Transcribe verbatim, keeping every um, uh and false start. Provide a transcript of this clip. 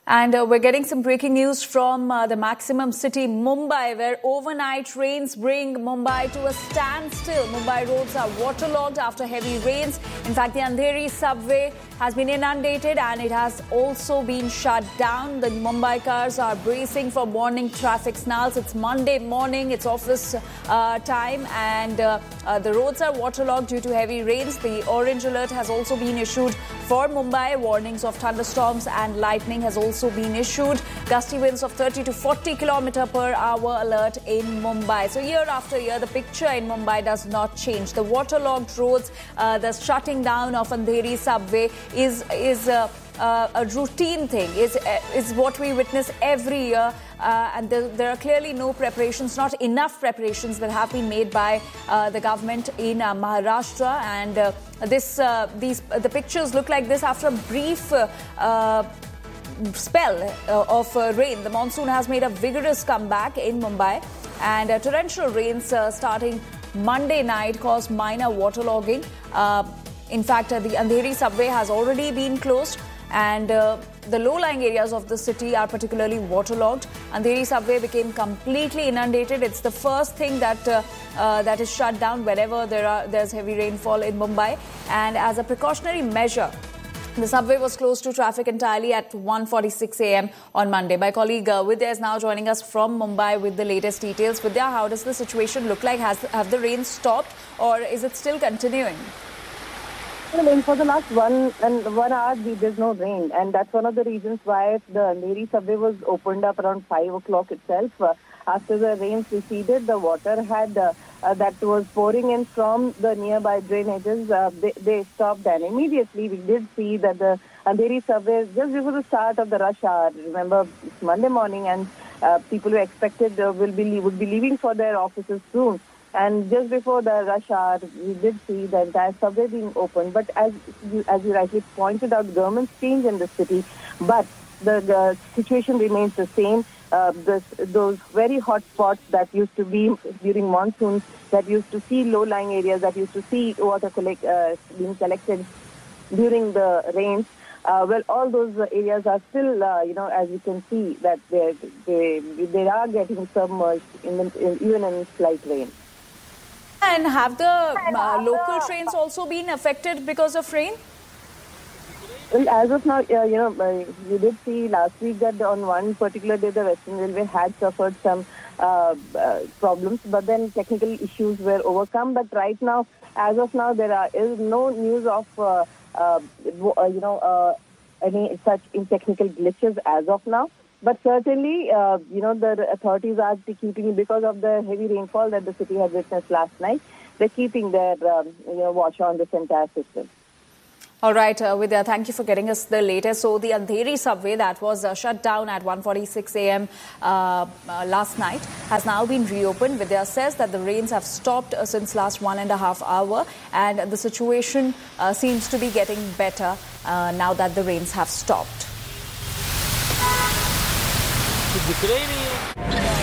And uh, we're getting some breaking news from uh, the maximum city, Mumbai, where overnight rains bring Mumbai to a standstill. Mumbai roads are waterlogged after heavy rains. In fact, the Andheri subway has been inundated and it has also been shut down. The Mumbai cars are bracing for morning traffic snarls. It's Monday morning, it's office uh, time, and uh, uh, the roads are waterlogged due to heavy rains. The orange alert has also been issued for Mumbai. Warnings of thunderstorms and lightning has also also been issued. Gusty winds of thirty to forty kilometers per hour alert in Mumbai. So year after year, the picture in Mumbai does not change. The waterlogged roads, uh, the shutting down of Andheri subway is is uh, uh, a routine thing. Is uh, is what we witness every year. Uh, and there, there are clearly no preparations, not enough preparations that have been made by uh, the government in uh, Maharashtra. And uh, this, uh, these, uh, the pictures look like this after a brief uh, uh, spell uh, of uh, rain. The monsoon has made a vigorous comeback in Mumbai, and uh, torrential rains uh, starting Monday night caused minor waterlogging. Uh, in fact, uh, the Andheri subway has already been closed, and uh, the low-lying areas of the city are particularly waterlogged. Andheri subway became completely inundated. It's the first thing that uh, uh, that is shut down whenever there are there's heavy rainfall in Mumbai, and as a precautionary measure, the subway was closed to traffic entirely at one forty-six a m on Monday. My colleague uh, Vidya is now joining us from Mumbai with the latest details. Vidya, how does the situation look like? Has have the rain stopped, or is it still continuing? I mean, for the last one and one hour, there's no rain, and that's one of the reasons why the Andheri subway was opened up around five o'clock itself. Uh, after the rains receded, the water had uh, uh, that was pouring in from the nearby drainages. Uh, they, they stopped, and immediately we did see that the Andheri subway, just before the start of the rush hour, remember it's Monday morning, and uh, people who expected uh, will be would be leaving for their offices soon. And just before the rush hour, we did see the entire subway being opened. But as you, as you rightly pointed out, governments change in the city, but the, the situation remains the same. Uh, this, those very hot spots that used to be during monsoons, that used to see low-lying areas, that used to see water collect, uh, being collected during the rains, uh, well, all those areas are still, uh, you know, as you can see, that they they they are getting submerged in, the, in even in slight rain. And have the uh, local trains also been affected because of rain? Well, as of now, uh, you know, uh, we did see last week that on one particular day the Western Railway had suffered some uh, uh, problems, but then technical issues were overcome. But right now, as of now, there are, is no news of, uh, uh, you know, uh, any such in technical glitches as of now. But certainly, uh, you know, the authorities are keeping, because of the heavy rainfall that the city had witnessed last night, they're keeping their, um, you know, watch on this entire system. All right, uh, Vidya, thank you for getting us the latest. So the Andheri subway that was uh, shut down at one forty-six a m uh, uh, last night has now been reopened. Vidya says that the rains have stopped uh, since last one and a half hour, and the situation uh, seems to be getting better uh, now that the rains have stopped. दिख रही नहीं है।